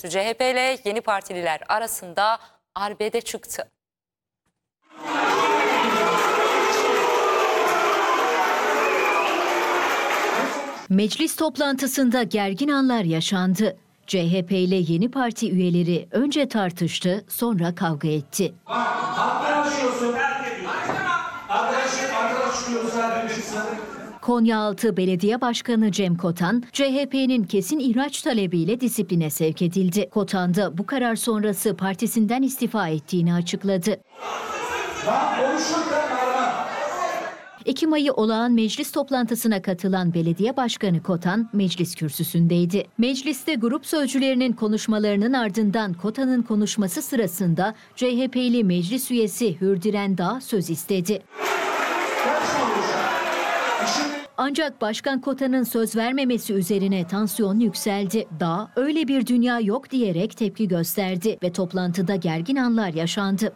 görüştü. CHP ile Yeni Partililer arasında arbede çıktı. Meclis toplantısında gergin anlar yaşandı. CHP ile Yeni Parti üyeleri önce tartıştı, sonra kavga etti. Konyaaltı Belediye Başkanı Cem Kotan, CHP'nin kesin ihraç talebiyle disipline sevk edildi. Kotan da bu karar sonrası partisinden istifa ettiğini açıkladı. Ekim ayı olağan meclis toplantısına katılan belediye başkanı Kotan meclis kürsüsündeydi. Mecliste grup sözcülerinin konuşmalarının ardından Kotan'ın konuşması sırasında CHP'li meclis üyesi Hürdiren Dağ söz istedi. Ancak Başkan Kotan'ın söz vermemesi üzerine tansiyon yükseldi. Dağ öyle bir dünya yok diyerek tepki gösterdi ve toplantıda gergin anlar yaşandı.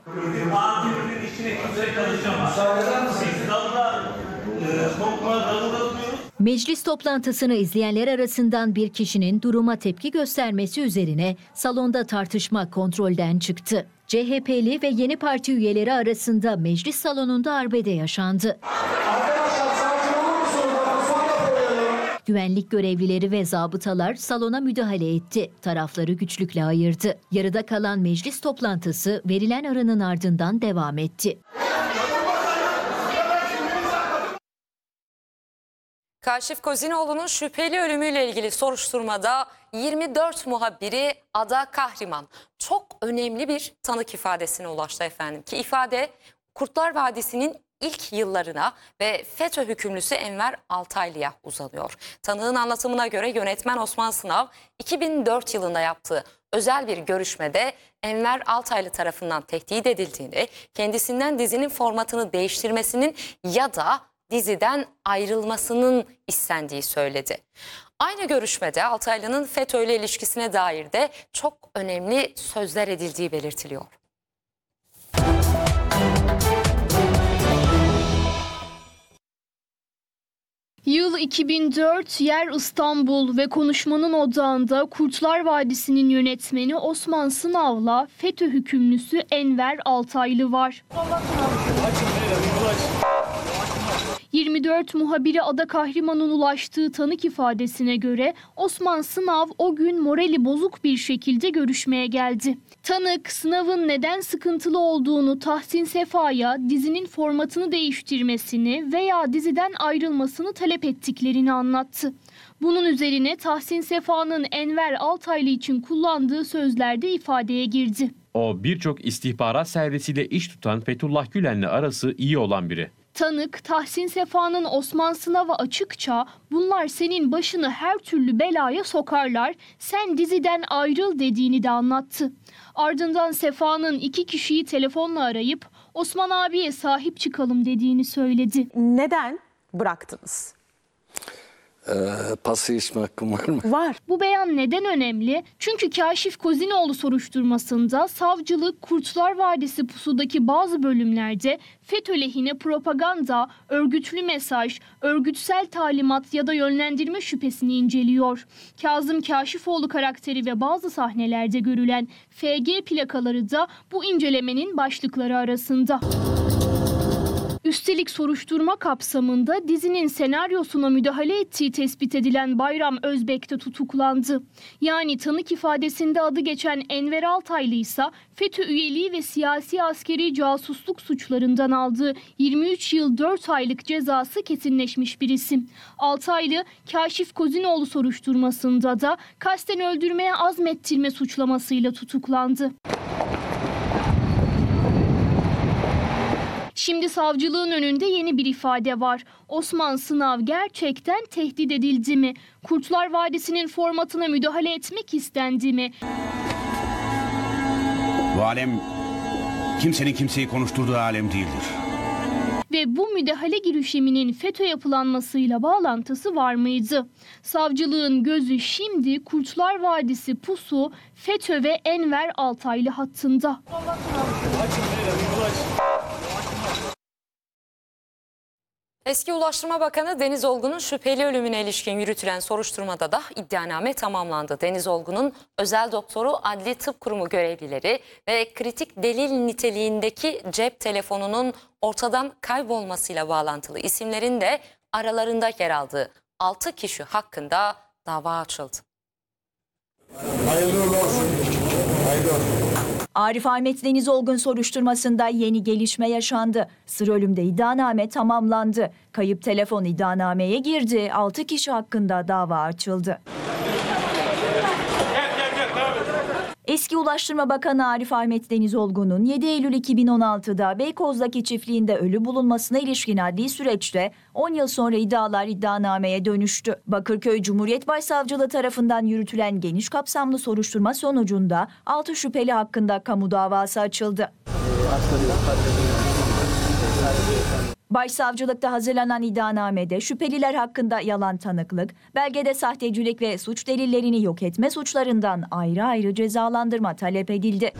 Meclis toplantısını izleyenler arasından bir kişinin duruma tepki göstermesi üzerine salonda tartışma kontrolden çıktı. CHP'li ve Yeni Parti üyeleri arasında meclis salonunda arbede yaşandı. Güvenlik görevlileri ve zabıtalar salona müdahale etti. Tarafları güçlükle ayırdı. Yarıda kalan meclis toplantısı verilen aranın ardından devam etti. Kaşif Kozinoğlu'nun şüpheli ölümüyle ilgili soruşturmada 24 muhabiri Ada Kahraman çok önemli bir tanık ifadesine ulaştı efendim. Ki ifade Kurtlar Vadisi'nin ilk yıllarına ve FETÖ hükümlüsü Enver Altaylı'ya uzanıyor. Tanığın anlatımına göre yönetmen Osman Sınav 2004 yılında yaptığı özel bir görüşmede Enver Altaylı tarafından tehdit edildiğini, kendisinden dizinin formatını değiştirmesinin ya da diziden ayrılmasının istendiği söyledi. Aynı görüşmede Altaylı'nın FETÖ ile ilişkisine dair de çok önemli sözler edildiği belirtiliyor. Yıl 2004, yer İstanbul ve konuşmanın odağında Kurtlar Vadisi'nin yönetmeni Osman Sınav'la FETÖ hükümlüsü Enver Altaylı var. 24 muhabiri Ada Kahraman'ın ulaştığı tanık ifadesine göre Osman Sınav o gün morali bozuk bir şekilde görüşmeye geldi. Tanık, Sınav'ın neden sıkıntılı olduğunu Tahsin Sefa'ya dizinin formatını değiştirmesini veya diziden ayrılmasını talep ettiklerini anlattı. Bunun üzerine Tahsin Sefa'nın Enver Altaylı için kullandığı sözlerde ifadeye girdi. O birçok istihbarat servisiyle iş tutan Fethullah Gülen'le arası iyi olan biri. Tanık, Tahsin Sefa'nın Osman Sınav'a açıkça bunlar senin başını her türlü belaya sokarlar, sen diziden ayrıl dediğini de anlattı. Ardından Sefa'nın 2 kişiyi telefonla arayıp Osman abiye sahip çıkalım dediğini söyledi. Neden bıraktınız? Pası içme hakkım var mı? Var. Bu beyan neden önemli? Çünkü Kaşif Kozinoğlu soruşturmasında savcılık Kurtlar Vadisi pusudaki bazı bölümlerde FETÖ lehine propaganda, örgütlü mesaj, örgütsel talimat ya da yönlendirme şüphesini inceliyor. Kazım Kaşifoğlu karakteri ve bazı sahnelerde görülen FG plakaları da bu incelemenin başlıkları arasında. Üstelik soruşturma kapsamında dizinin senaryosuna müdahale ettiği tespit edilen Bayram Özbek de tutuklandı. Yani tanık ifadesinde adı geçen Enver Altaylı ise FETÖ üyeliği ve siyasi askeri casusluk suçlarından aldığı 23 yıl 4 aylık cezası kesinleşmiş bir isim. Altaylı, Kaşif Kozinoğlu soruşturmasında da kasten öldürmeye azmettirme suçlamasıyla tutuklandı. Şimdi savcılığın önünde yeni bir ifade var. Osman Sınav gerçekten tehdit edildi mi? Kurtlar Vadisi'nin formatına müdahale etmek istendi mi? Bu alem kimsenin kimseyi konuşturduğu alem değildir. Ve bu müdahale girişiminin FETÖ yapılanmasıyla bağlantısı var mıydı? Savcılığın gözü şimdi Kurtlar Vadisi pusu, FETÖ ve Enver Altaylı hattında. Eski Ulaştırma Bakanı Deniz Olgun'un şüpheli ölümüne ilişkin yürütülen soruşturmada da iddianame tamamlandı. Deniz Olgun'un özel doktoru, Adli Tıp Kurumu görevlileri ve kritik delil niteliğindeki cep telefonunun ortadan kaybolmasıyla bağlantılı isimlerin de aralarında yer aldığı 6 kişi hakkında dava açıldı. Hayırlı olsun. Hayırlı olsun. Arif Ahmet Deniz Olgun soruşturmasında yeni gelişme yaşandı. Sır ölümde iddianame tamamlandı. Kayıp telefon iddianameye girdi. 6 kişi hakkında dava açıldı. Eski Ulaştırma Bakanı Arif Ahmet Deniz Olgun'un 7 Eylül 2016'da Beykoz'daki çiftliğinde ölü bulunmasına ilişkin adli süreçte 10 yıl sonra iddialar iddianameye dönüştü. Bakırköy Cumhuriyet Başsavcılığı tarafından yürütülen geniş kapsamlı soruşturma sonucunda 6 şüpheli hakkında kamu davası açıldı. Başsavcılıkta hazırlanan iddianamede şüpheliler hakkında yalan tanıklık, belgede sahtecilik ve suç delillerini yok etme suçlarından ayrı ayrı cezalandırma talep edildi.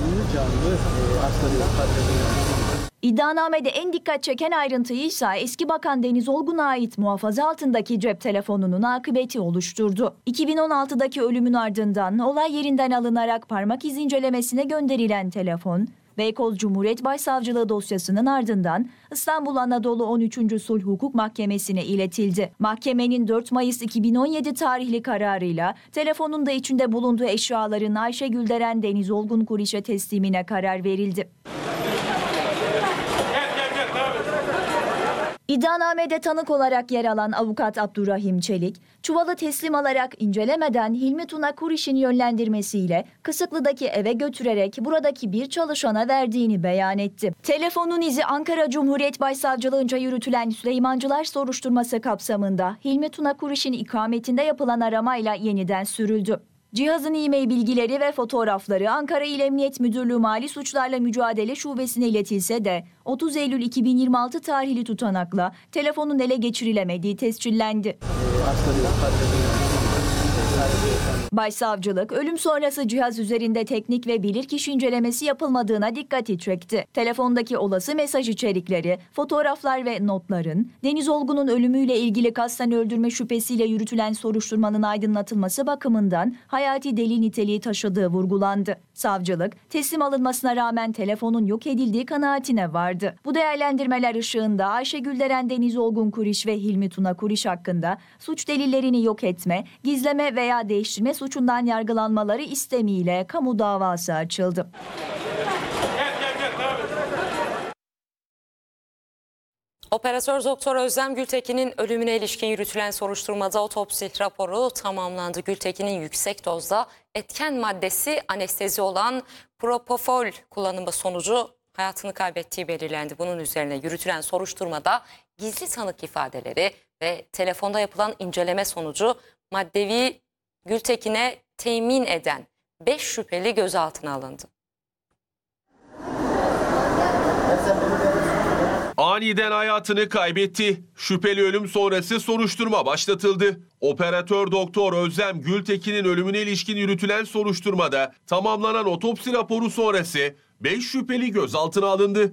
İddianamede en dikkat çeken ayrıntıyı ise eski bakan Deniz Olgun'a ait muhafaza altındaki cep telefonunun akıbeti oluşturdu. 2016'daki ölümün ardından olay yerinden alınarak parmak iz incelemesine gönderilen telefon, Beykoz Cumhuriyet Başsavcılığı dosyasının ardından İstanbul Anadolu 13. Sulh Hukuk Mahkemesi'ne iletildi. Mahkemenin 4 Mayıs 2017 tarihli kararıyla telefonun da içinde bulunduğu eşyaların Ayşe Gülderen Deniz Olgun Kuriş'e teslimine karar verildi. İddianamede tanık olarak yer alan avukat Abdurrahim Çelik, çuvalı teslim alarak incelemeden Hilmi Tuna Kuriş'in yönlendirmesiyle Kısıklı'daki eve götürerek buradaki bir çalışana verdiğini beyan etti. Telefonun izi Ankara Cumhuriyet Başsavcılığınca yürütülen Süleymancılar soruşturması kapsamında Hilmi Tuna Kuriş'in ikametinde yapılan aramayla yeniden sürüldü. Cihazın e-mail bilgileri ve fotoğrafları Ankara İl Emniyet Müdürlüğü Mali Suçlarla Mücadele Şubesi'ne iletilse de 30 Eylül 2026 tarihli tutanakla telefonun ele geçirilemediği tescillendi. Başsavcılık, ölüm sonrası cihaz üzerinde teknik ve bilirkişi incelemesi yapılmadığına dikkati çekti. Telefondaki olası mesaj içerikleri, fotoğraflar ve notların, Deniz Olgun'un ölümüyle ilgili kasten öldürme şüphesiyle yürütülen soruşturmanın aydınlatılması bakımından hayati delil niteliği taşıdığı vurgulandı. Savcılık, teslim alınmasına rağmen telefonun yok edildiği kanaatine vardı. Bu değerlendirmeler ışığında Ayşe Gülderen Deniz Olgun Kuriş ve Hilmi Tuna Kuriş hakkında suç delillerini yok etme, gizleme veya değiştirme suçundan yargılanmaları istemiyle kamu davası açıldı. Operatör Doktor Özlem Gültekin'in ölümüne ilişkin yürütülen soruşturmada otopsi raporu tamamlandı. Gültekin'in yüksek dozda etken maddesi anestezi olan propofol kullanımı sonucu hayatını kaybettiği belirlendi. Bunun üzerine yürütülen soruşturmada gizli tanık ifadeleri ve telefonda yapılan inceleme sonucu maddeyi Gültekin'e temin eden 5 şüpheli gözaltına alındı. Aniden hayatını kaybetti. Şüpheli ölüm sonrası soruşturma başlatıldı. Operatör Doktor Özlem Gültekin'in ölümüne ilişkin yürütülen soruşturmada tamamlanan otopsi raporu sonrası 5 şüpheli gözaltına alındı.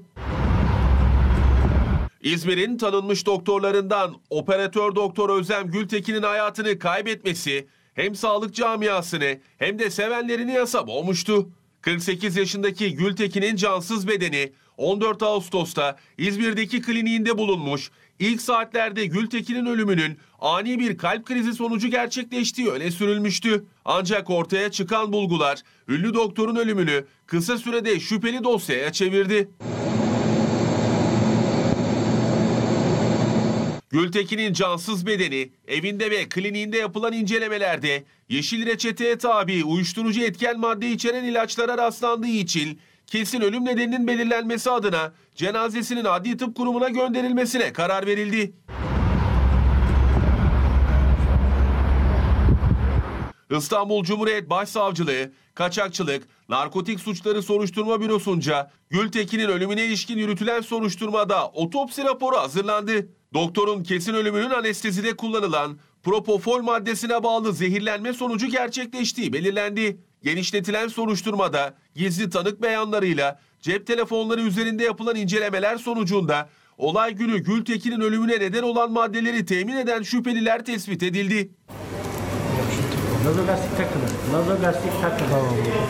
İzmir'in tanınmış doktorlarından Operatör Doktor Özlem Gültekin'in hayatını kaybetmesi hem sağlık camiasını hem de sevenlerini yasa boğmuştu. 48 yaşındaki Gültekin'in cansız bedeni 14 Ağustos'ta İzmir'deki kliniğinde bulunmuş. İlk saatlerde Gültekin'in ölümünün ani bir kalp krizi sonucu gerçekleştiği öne sürülmüştü. Ancak ortaya çıkan bulgular ünlü doktorun ölümünü kısa sürede şüpheli dosyaya çevirdi. Gültekin'in cansız bedeni evinde ve kliniğinde yapılan incelemelerde yeşil reçeteye tabi uyuşturucu etken madde içeren ilaçlara rastlandığı için kesin ölüm nedeninin belirlenmesi adına cenazesinin Adli Tıp Kurumu'na gönderilmesine karar verildi. İstanbul Cumhuriyet Başsavcılığı, Kaçakçılık, Narkotik Suçları Soruşturma Bürosu'nca Gültekin'in ölümüne ilişkin yürütülen soruşturmada otopsi raporu hazırlandı. Doktorun kesin ölümünün anestezide kullanılan propofol maddesine bağlı zehirlenme sonucu gerçekleştiği belirlendi. Genişletilen soruşturmada gizli tanık beyanlarıyla cep telefonları üzerinde yapılan incelemeler sonucunda olay günü Gültekin'in ölümüne neden olan maddeleri temin eden şüpheliler tespit edildi. Nazogastik takılı. Nazogastik takılı. Tamam.